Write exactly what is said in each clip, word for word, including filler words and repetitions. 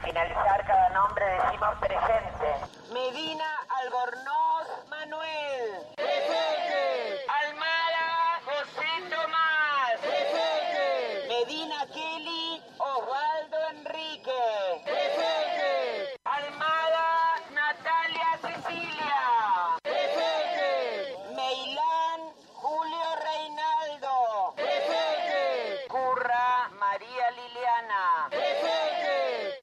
finalizar cada nombre decimos presente. Medina Albornoz Manuel. Presente. Almada José Tomás. Presente. Medina Kelly Osvaldo Enrique. Presente. Almada Natalia Cecilia. Presente. Meilán Julio Reinaldo. Presente. Curra María Liliana. Presente.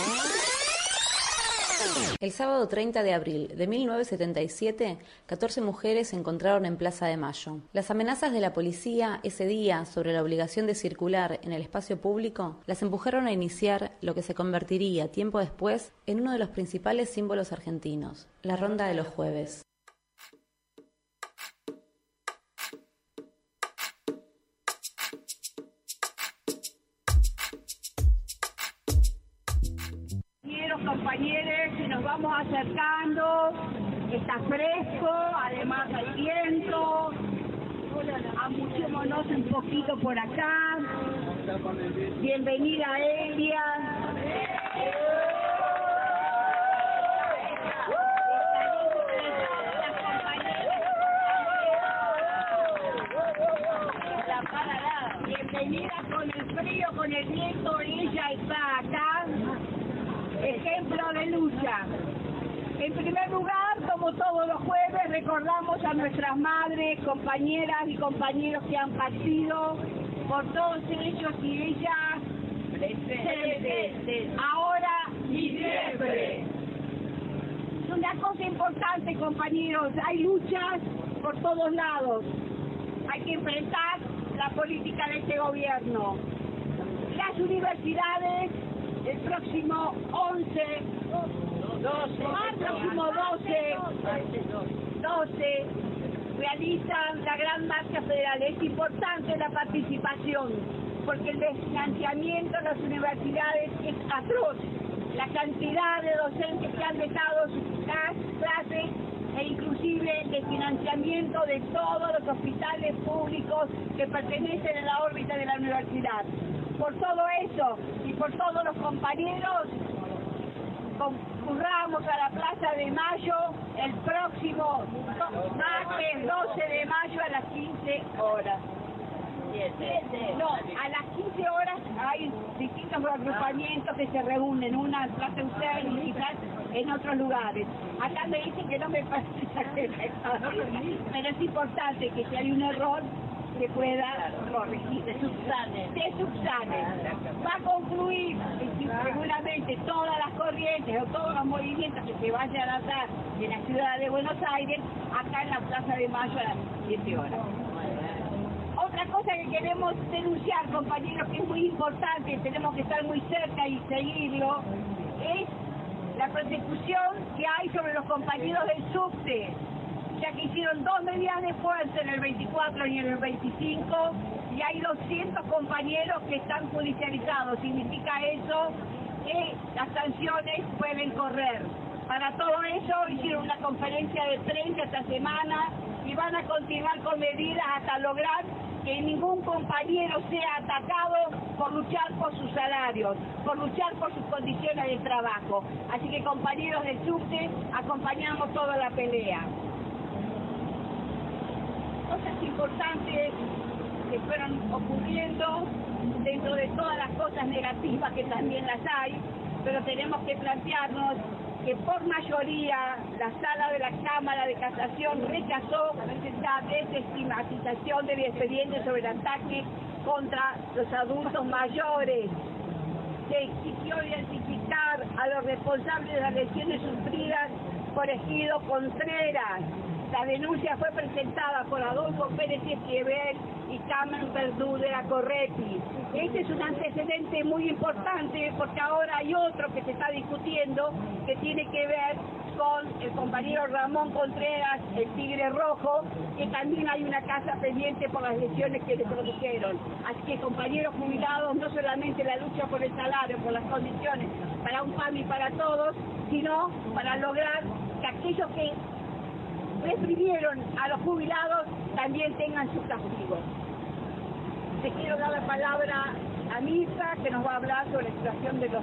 El sábado treinta de abril de mil novecientos setenta y siete, catorce mujeres se encontraron en Plaza de Mayo. Las amenazas de la policía ese día sobre la obligación de circular en el espacio público las empujaron a iniciar lo que se convertiría tiempo después en uno de los principales símbolos argentinos, la Ronda de los Jueves. Compañeros, que nos vamos acercando, está fresco, además hay viento, amuchémonos un poquito por acá. Bienvenida Elia. Bienvenida con el frío, con el viento, ella está acá. Ejemplo de lucha. En primer lugar, como todos los jueves, recordamos a nuestras madres, compañeras y compañeros que han partido, por todos ellos y ellas, presentes, ahora y siempre. Es una cosa importante, compañeros, hay luchas por todos lados. Hay que enfrentar la política de este gobierno. Las universidades el próximo once, doce, el próximo doce, doce realizan la gran marcha federal. Es importante la participación porque el desfinanciamiento de las universidades es atroz. La cantidad de docentes que han dejado sus clases e inclusive el desfinanciamiento de todos los hospitales públicos que pertenecen a la órbita de la universidad. Por todo eso y por todos los compañeros, concurramos a la Plaza de Mayo el próximo martes doce de mayo a las quince horas. No, a las quince horas hay distintos agrupamientos que se reúnen, una en Plaza Usted y quizás en otros lugares. Acá me dicen que no me parece, pero es importante que si hay un error, se pueda corregir, se subsane. Se subsane. Va a concluir seguramente todas las corrientes o todos los movimientos que se vayan a dar en la ciudad de Buenos Aires, acá en la Plaza de Mayo a las siete horas. Otra cosa que queremos denunciar, compañeros, que es muy importante, tenemos que estar muy cerca y seguirlo, es la persecución que hay sobre los compañeros del subte, ya que hicieron dos medidas de fuerza en el veinticuatro y en el veinticinco, y hay doscientos compañeros que están judicializados. Significa eso que las sanciones pueden correr. Para todo eso hicieron una conferencia de prensa esta semana y van a continuar con medidas hasta lograr que ningún compañero sea atacado por luchar por sus salarios, por luchar por sus condiciones de trabajo. Así que, compañeros del subte, acompañamos toda la pelea. Cosas importantes que fueron ocurriendo dentro de todas las cosas negativas que también las hay, pero tenemos que plantearnos que por mayoría la sala de la Cámara de Casación rechazó la desestigmatización del expediente sobre el ataque contra los adultos mayores. Se exigió identificar a los responsables de las lesiones sufridas por Egidio Contreras. La denuncia fue presentada por Adolfo Pérez Esquivel y Carmen Verdú de la Correpi. Este es un antecedente muy importante porque ahora hay otro que se está discutiendo que tiene que ver con el compañero Ramón Contreras, el Tigre Rojo, que también hay una casa pendiente por las lesiones que le produjeron. Así que, compañeros jubilados, no solamente la lucha por el salario, por las condiciones para un pan y para todos, sino para lograr que aquellos que reprimieron a los jubilados también tengan sus castigos. Te quiero dar la palabra a Mirta, que nos va a hablar sobre la situación de los